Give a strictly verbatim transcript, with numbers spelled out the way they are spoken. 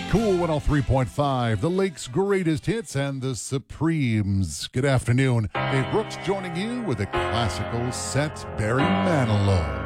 Cool one oh three point five, the Lake's greatest hits and the Supremes. Good afternoon. Dave Brooks joining you with a classical set, Barry Manilow.